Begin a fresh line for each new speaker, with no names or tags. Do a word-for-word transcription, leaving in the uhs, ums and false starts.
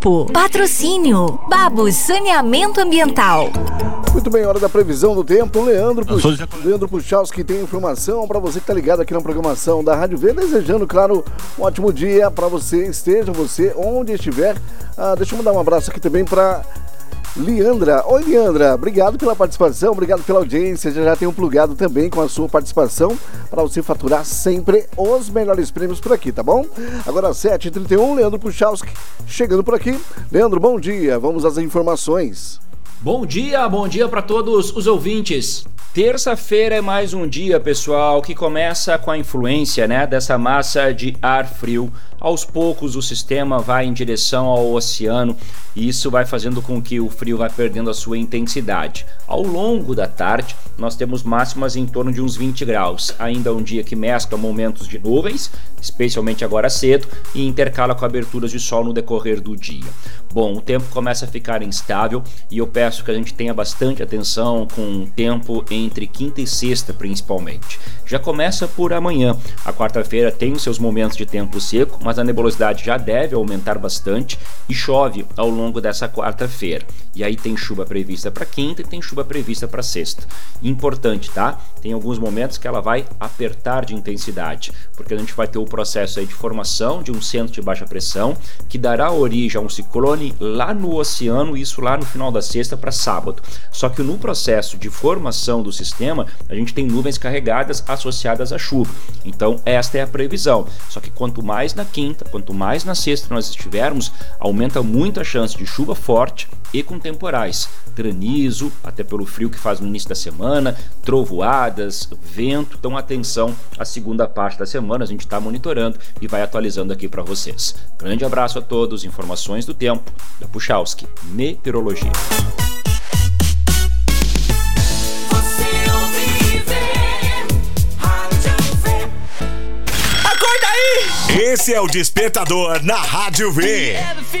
tempo. Patrocínio Babos Saneamento Ambiental.
Muito bem, hora da previsão do tempo. Leandro, Puch... Leandro Puchalski tem informação para você que está ligado aqui na programação da Rádio V, desejando, claro, um ótimo dia para você, esteja você onde estiver. Ah, deixa eu mandar um abraço aqui também para Leandra. Oi, Leandra, obrigado pela participação, obrigado pela audiência. Já já tenho plugado também com a sua participação para você faturar sempre os melhores prêmios por aqui, tá bom? Agora sete e trinta e um, Leandro Puchalski chegando por aqui. Leandro, bom dia, vamos às informações.
Bom dia, bom dia para todos os ouvintes. Terça-feira é mais um dia, pessoal, que começa com a influência, né, dessa massa de ar frio. Aos poucos o sistema vai em direção ao oceano e isso vai fazendo com que o frio vá perdendo a sua intensidade. Ao longo da tarde, nós temos máximas em torno de uns vinte graus. Ainda um dia que mescla momentos de nuvens, especialmente agora cedo, e intercala com aberturas de sol no decorrer do dia. Bom, o tempo começa a ficar instável e eu peço que a gente tenha bastante atenção com o tempo entre quinta e sexta, principalmente. Já começa por amanhã. A quarta-feira tem os seus momentos de tempo seco, mas a nebulosidade já deve aumentar bastante e chove ao longo dessa quarta-feira. E aí tem chuva prevista para quinta e tem chuva prevista para sexta. Importante, tá? Tem alguns momentos que ela vai apertar de intensidade, porque a gente vai ter o processo aí de formação de um centro de baixa pressão que dará origem a um ciclone lá no oceano, isso lá no final da sexta para sábado. Só que no processo de formação do sistema, a gente tem nuvens carregadas associadas à chuva. Então esta é a previsão. Só que quanto mais na quinta, quanto mais na sexta nós estivermos, aumenta muito a chance de chuva forte e com temporais, granizo, até pelo frio que faz no início da semana, trovoadas, vento. Então atenção, a segunda parte da semana a gente está monitorando e vai atualizando aqui para vocês. Grande abraço a todos, informações do tempo da Puchalski Meteorologia.
Esse é o Despertador na Rádio V.